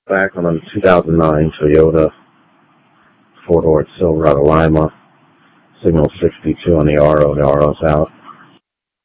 back on a 2009 Toyota four-door Silverado Lima. Signal 62 on the RO. The RO's out.